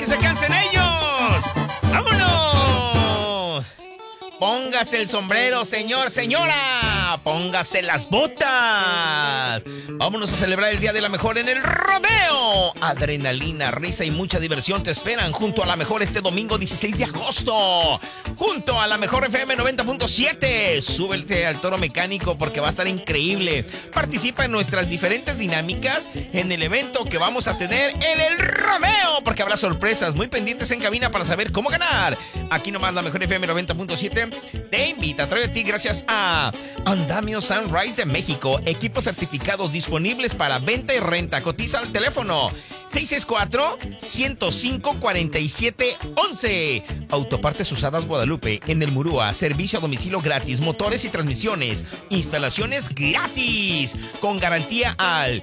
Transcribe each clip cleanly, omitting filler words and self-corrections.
se cansen ellos. ¡Vámonos! Póngase el sombrero, señor, señora. Póngase las botas. Vámonos a celebrar el Día de la Mejor en el rodeo. Adrenalina, risa y mucha diversión te esperan junto a la Mejor este domingo 16 de agosto. Junto a la Mejor FM 90.7. Súbete al toro mecánico porque va a estar increíble. Participa en nuestras diferentes dinámicas en el evento que vamos a tener en el rodeo, porque habrá sorpresas muy pendientes en cabina para saber cómo ganar. Aquí nomás la Mejor FM 90.7 te invita. Trae a ti gracias a Andamio Sunrise de México. Equipos certificados disponibles para venta y renta. Cotiza al teléfono 664-105-4711. Autopartes Usadas Guadalupe en el Murúa. Servicio a domicilio gratis. Motores y transmisiones. Instalaciones gratis. Con garantía al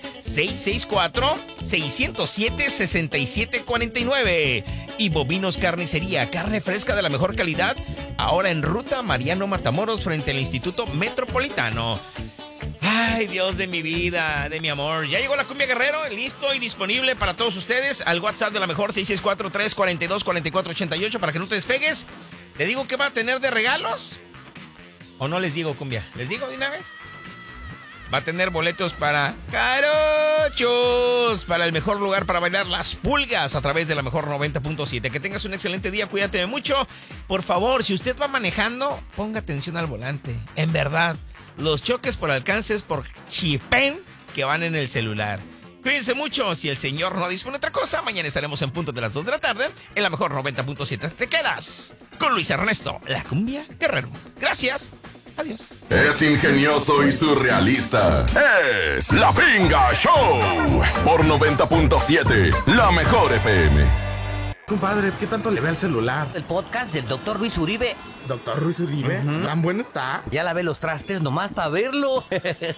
664-607-6749. Y Bovinos Carnicería. Carne fresca de la mejor calidad. Ahora en ruta Mariano Matamoros frente al Instituto Metropolitano. Ay, Dios de mi vida, de mi amor. Ya llegó la Cumbia Guerrero, listo y disponible para todos ustedes. Al WhatsApp de la Mejor, 664-342-4488, para que no te despegues. ¿Le digo qué va a tener de regalos? ¿O no les digo, Cumbia? ¿Les digo de una vez? Va a tener boletos para Carochos, para el mejor lugar para bailar las pulgas a través de la Mejor 90.7. Que tengas un excelente día, cuídate mucho. Por favor, si usted va manejando, ponga atención al volante. En verdad, los choques por alcances por chipén que van en el celular. Cuídense mucho. Si el señor no dispone de otra cosa, mañana estaremos en punto de las 2 de la tarde en la Mejor 90.7. Te quedas con Luis Ernesto, la Cumbia Guerrero. Gracias. Adiós. Es ingenioso y surrealista. Es La Pinga Show por 90.7, la Mejor FM. Compadre, ¿qué tanto le ve al celular? El podcast del Dr. Luis Uribe. ¿Doctor Luis Uribe? ¿Tan bueno está? Ya lavé los trastes nomás para verlo.